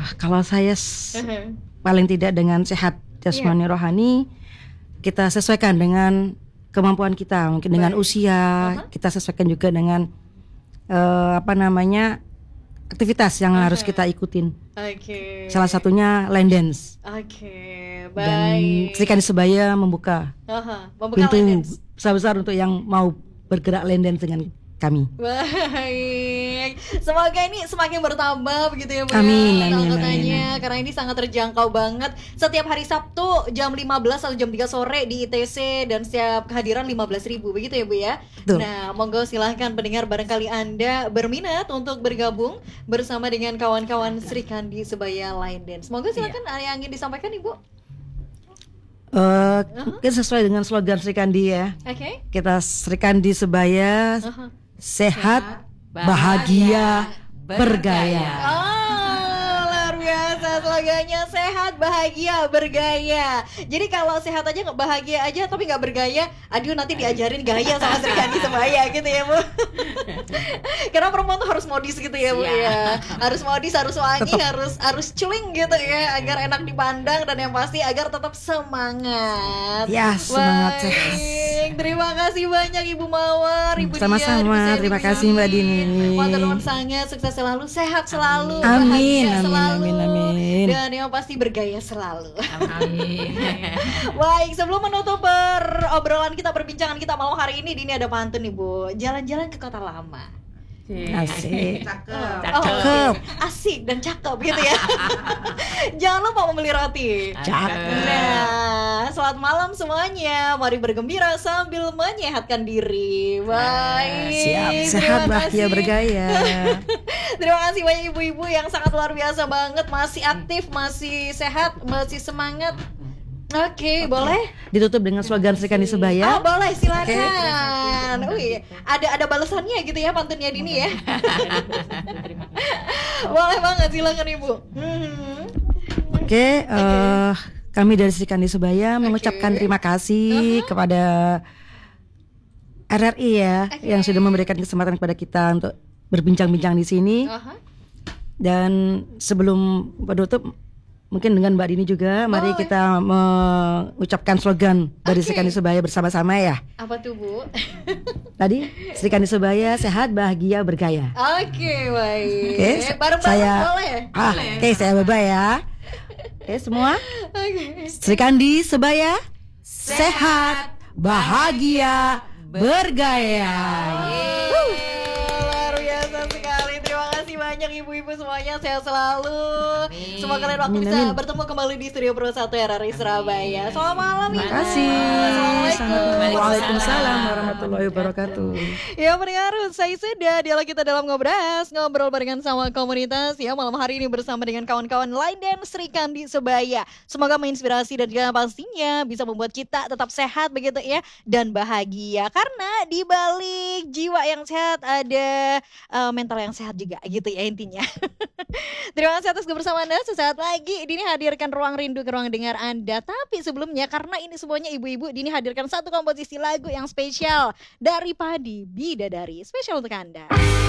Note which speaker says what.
Speaker 1: Kalau saya paling tidak dengan sehat jasmani rohani, kita sesuaikan dengan kemampuan kita, mungkin dengan usia, kita sesuaikan juga dengan aktivitas yang harus kita ikutin. Salah satunya line dance.
Speaker 2: Baik.
Speaker 1: Dan Sri Kandi Sebaya membuka pintu besar-besar untuk yang mau bergerak line dance dengan kami.
Speaker 2: Baik. Semoga ini semakin bertambah begitu ya Bu.
Speaker 1: Amin,
Speaker 2: anggotanya, karena ini sangat terjangkau banget. Setiap hari Sabtu jam 15 atau jam 3 sore di ITC, dan setiap kehadiran 15.000 begitu ya Bu ya.
Speaker 1: Betul.
Speaker 2: Nah, monggo silahkan pendengar, barangkali Anda berminat untuk bergabung bersama dengan kawan-kawan Sri Kandi Sebaya Line Dance. Monggo silahkan yang ingin disampaikan Ibu.
Speaker 1: Mungkin sesuai dengan slogan Sri Kandi ya. Kita Sri Kandi Sebaya sehat, bahagia, bergaya.
Speaker 2: Luar biasa slogannya, sehat, bahagia, bergaya. Jadi kalau sehat aja nggak bahagia aja tapi nggak bergaya, aduh nanti diajarin gaya sama Sri Kandi Sebaya gitu ya Bu. Karena perempuan tuh harus modis gitu ya Bu ya. Harus modis, harus wangi, harus culing gitu ya, agar enak dipandang dan yang pasti agar tetap semangat.
Speaker 1: Ya, semangat sehat.
Speaker 2: Terima kasih banyak Ibu Mawar, Ibu Dian.
Speaker 1: Sama-sama, terima kasih Mbak Dini.
Speaker 2: Matur sangat, sukses selalu, sehat selalu,
Speaker 1: amin,
Speaker 2: bahagia selalu,
Speaker 1: amin.
Speaker 2: dan yang pasti bergaya selalu.
Speaker 3: Amin.
Speaker 2: Baik, sebelum menutup obrolan kita, perbincangan kita malam hari ini, Dini ada pantun nih Bu. Jalan-jalan ke kota lama.
Speaker 1: Asik.
Speaker 2: Cakep. Asik dan cakep gitu ya. Jangan lupa membeli roti.
Speaker 1: Cakep.
Speaker 2: Nah, selamat malam semuanya. Mari bergembira sambil menyehatkan diri. Baik.
Speaker 1: Siap, sehat, bahagia, bergaya.
Speaker 2: Terima kasih banyak ibu-ibu yang sangat luar biasa banget, masih aktif, masih sehat, masih semangat. Oke, boleh
Speaker 1: ditutup dengan slogan Sri Kandi Sebaya.
Speaker 2: Boleh, silakan. Ada balasannya gitu ya pantunnya Dini ya. Boleh banget, silakan Ibu.
Speaker 1: Kami dari Sri Kandi Sebaya mengucapkan terima kasih kepada RRI ya, yang sudah memberikan kesempatan kepada kita untuk berbincang-bincang di sini. Dan sebelum penutup, mungkin dengan Mbak Dini juga, mari kita mengucapkan slogan dari Sri Kandi Sebaya bersama-sama ya.
Speaker 2: Apa tuh Bu?
Speaker 1: Tadi Sri Kandi Sebaya sehat, bahagia, bergaya.
Speaker 2: Baik. Bareng-bareng
Speaker 1: saya,
Speaker 2: boleh?
Speaker 1: Saya bebas ya. Semua. Sri Kandi Sebaya sehat, bahagia, bergaya. Banyak ibu-ibu semuanya, sehat selalu. Semoga kalian waktu bisa bertemu kembali di Studio Pro 1 RRI Surabaya. Selamat malam. Terima kasih. Waalaikumsalam warahmatullahi wabarakatuh.
Speaker 2: Ya pendengar, saya sudah dialog kita dalam ngobrol barengan sama komunitas ya malam hari ini bersama dengan kawan-kawan Line Dance Sri Kandi Sebaya. Semoga menginspirasi dan juga pastinya bisa membuat kita tetap sehat begitu ya, dan bahagia. Karena di balik jiwa yang sehat ada mental yang sehat juga gitu ya intinya. Terima kasih atas kebersamaan Anda. Sesaat lagi Dini hadirkan Ruang Rindu ke ruang dengar Anda. Tapi sebelumnya, karena ini semuanya ibu-ibu, Dini hadirkan satu komposisi lagu yang spesial dari Padi Bidadari, spesial untuk Anda.